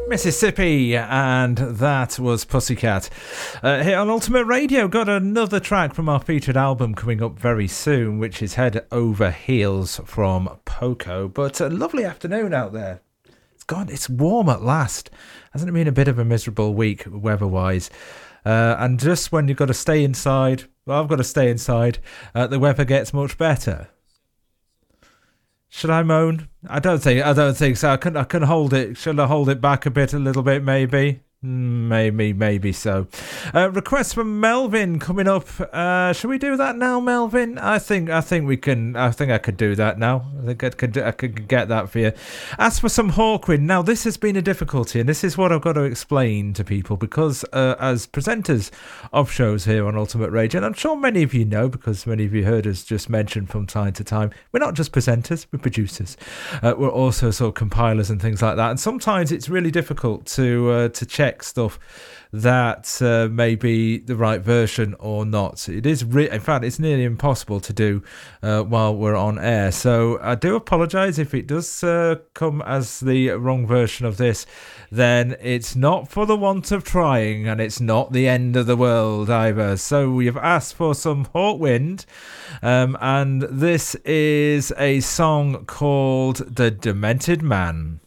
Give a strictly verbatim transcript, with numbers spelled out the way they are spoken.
Mississippi, and that was Pussycat. Uh, here on Ultimate Radio, got another track from our featured album coming up very soon, which is Head Over Heels from Poco. But a lovely afternoon out there. It's gone, it's warm at last. Hasn't it been a bit of a miserable week weather-wise? Uh, and just when you've got to stay inside, well, I've got to stay inside, uh, the weather gets much better. Should I moan? I don't think. I don't think so. I can. I can hold it. Should I hold it back a bit, a little bit, maybe? Maybe, maybe so. Uh, request from Melvin coming up. Uh, should we do that now, Melvin? I think. I think we can. I think I could do that now. I think I could. I could get that for you. Ask for some Hawkwind. Now, this has been a difficulty, and this is what I've got to explain to people because, uh, as presenters of shows here on Ultimate Radio, and I'm sure many of you know because many of you heard us just mention from time to time, we're not just presenters. We're producers. Uh, we're also sort of compilers and things like that. And sometimes it's really difficult to uh, to check stuff that uh, may be the right version or not. It is, re- in fact, it's nearly impossible to do uh, while we're on air. So I do apologise if it does uh, come as the wrong version of this. Then it's not for the want of trying, and it's not the end of the world either. So we've asked for some Hawkwind, um, and this is a song called "The Demented Man."